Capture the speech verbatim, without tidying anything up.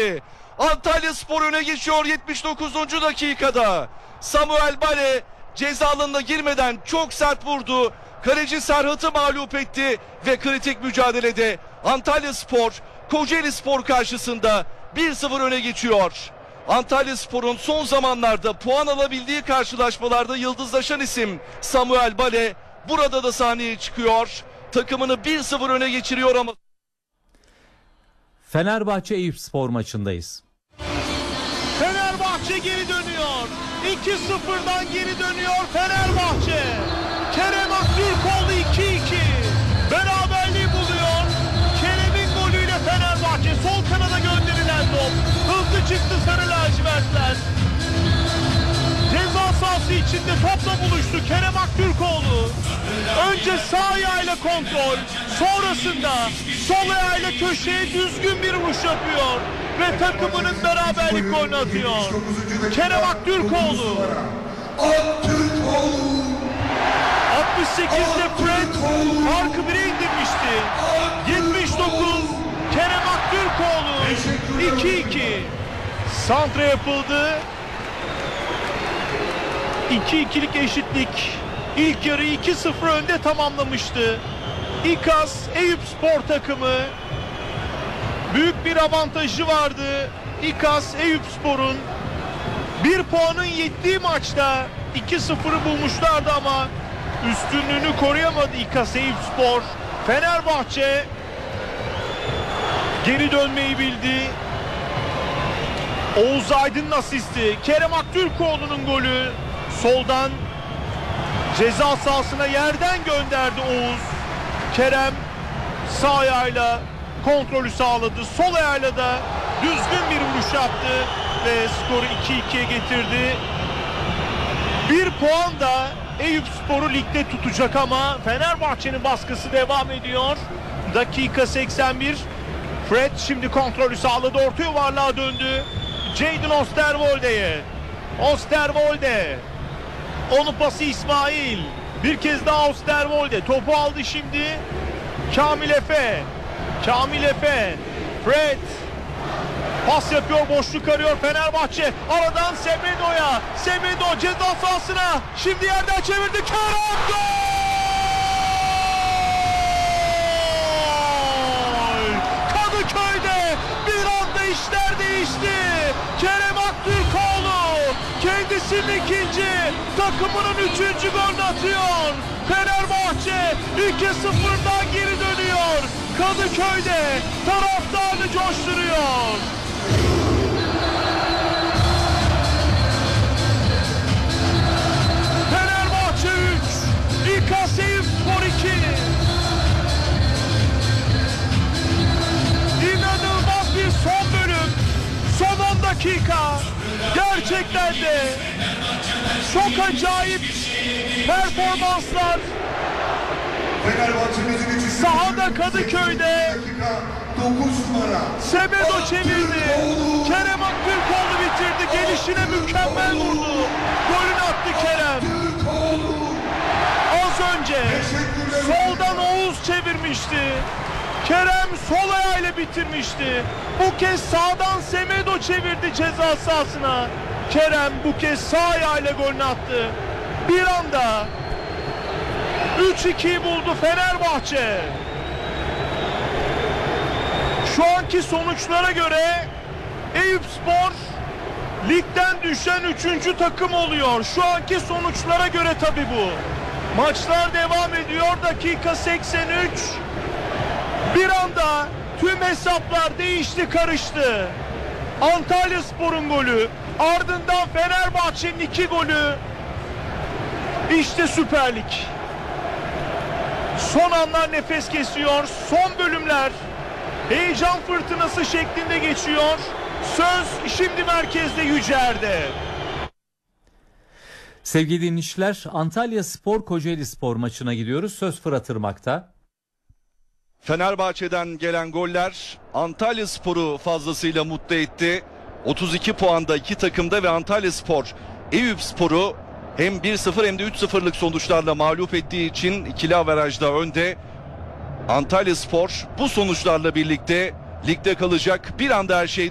geldi. Antalyaspor öne geçiyor yetmiş dokuzuncu dakikada. Samuel Bale ceza alanına girmeden çok sert vurdu. Kaleci Serhat'ı mağlup etti ve kritik mücadelede Antalyaspor Kocaelispor karşısında bir sıfır öne geçiyor. Antalyaspor'un son zamanlarda puan alabildiği karşılaşmalarda yıldızlaşan isim Samuel Bale burada da sahneye çıkıyor. Takımını bir sıfır öne geçiriyor ama Fenerbahçe Eyüpspor maçındayız. Fenerbahçe geri dönüyor. iki sıfırdan geri dönüyor Fenerbahçe. Kerem Aktürkoğlu iki iki. Beraberliği buluyor. Kerem'in golüyle Fenerbahçe sol kanada gönderilen top. Hızlı çıktı sarı lacivertler. Ceza sahası içinde topla buluştu Kerem Aktürkoğlu. Önce sağ ayağıyla kontrol, sonrasında sol ayağıyla köşeye düzgün bir vuruş yapıyor ve takımının beraberlik golünü atıyor. Kerem Aktürkoğlu. altmış sekizde Fred farkı bire indirmişti. yetmiş dokuz Kerem Aktürkoğlu iki iki. Santra yapıldı. iki ikilik eşitlik. İlk yarıyı iki sıfır önde tamamlamıştı. İKAS Eyüpspor takımı büyük bir avantajı vardı. İKAS Eyüpspor'un bir puanın yettiği maçta iki sıfırı bulmuşlardı ama üstünlüğünü koruyamadı İKAS Eyüpspor. Fenerbahçe geri dönmeyi bildi. Oğuz Aydın'ın asisti, Kerem Aktürkoğlu'nun golü. Soldan ceza sahasına yerden gönderdi Oğuz. Kerem sağ ayağıyla kontrolü sağladı. Sol ayağıyla da düzgün bir vuruş yaptı ve skoru iki ikiye getirdi. Bir puan da Eyüpspor'u ligde tutacak ama Fenerbahçe'nin baskısı devam ediyor. Dakika seksen bir. Fred şimdi kontrolü sağladı. Orta yuvarlığa döndü. Jadon Osterwolde'ye. Osterwolde. Onun pası İsmail. Bir kez daha Osterwolde. Topu aldı şimdi. Kamil Efe. Kamil Efe. Fred. Pas yapıyor. Boşluk arıyor Fenerbahçe. Aradan Semedo'ya. Semedo ceza sahasına. Şimdi yerden çevirdi. Kerem gol! Kadıköy'de bir anda işler değişti. Kerem Aktürkoğlu kendisinin ikinci, takımının üçüncü golünü atıyor. Fenerbahçe iki sıfırdan geri dönüyor. Kadıköy'de taraftarını coşturuyor. Fenerbahçe üç, İKAS Eyüpspor iki. İnanılmaz bir son bölüm, son on dakika. Gerçekten de çok acayip performanslar. Sahada Kadıköy'de Semedo çevirdi. Kerem Aktürkoğlu bitirdi. Gelişine mükemmel vurdu. Golünü attı Kerem. Az önce soldan Oğuz çevirmişti. Kerem sol ayağıyla bitirmişti. Bu kez sağdan Semedo çevirdi ceza sahasına. Kerem bu kez sağ ayağıyla golünü attı. Bir anda üç ikiyi buldu Fenerbahçe. Şu anki sonuçlara göre Eyüpspor ligden düşen üçüncü takım oluyor. Şu anki sonuçlara göre tabii bu. Maçlar devam ediyor. Dakika seksen üç. Bir anda tüm hesaplar değişti, karıştı. Antalyaspor'un golü, ardından Fenerbahçe'nin iki golü. İşte Süper Lig. Son anlar nefes kesiyor. Son bölümler heyecan fırtınası şeklinde geçiyor. Söz şimdi merkezde Yücer'de. Sevgili dinleyiciler, Antalyaspor Kocaelispor maçına gidiyoruz. Söz Fırat Irmak'ta. Fenerbahçe'den gelen goller Antalyaspor'u fazlasıyla mutlu etti. otuz iki puanda iki takımda ve Antalyaspor Eyüpspor'u hem bir sıfır hem de üç sıfırlık sonuçlarla mağlup ettiği için ikili averajda önde. Antalyaspor bu sonuçlarla birlikte ligde kalacak. Bir anda her şey